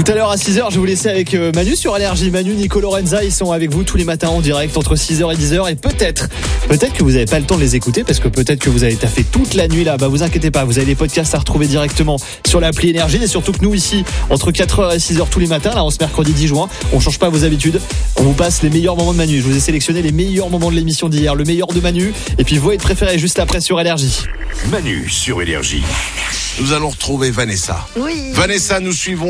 à l'heure à 6h, je vais vous laisser avec Manu sur Énergie. Manu, Nico, Lorenza, ils sont avec vous tous les matins en direct entre 6h et 10h. Et peut-être que vous n'avez pas le temps de les écouter parce que peut-être que vous avez taffé toute la nuit là. Bah vous inquiétez pas, vous avez les podcasts à retrouver directement sur l'appli Énergie. Et surtout que nous ici, entre 4h et 6h tous les matins, là en ce mercredi 10 juin, on change pas vos habitudes. On vous passe les meilleurs moments de Manu. Je vous ai sélectionné les meilleurs moments de l'émission d'hier, le meilleur de Manu. Et puis vos hits préférés juste après sur Énergie. Manu sur Énergie. Nous allons retrouver Vanessa. Oui. Vanessa, nous suivons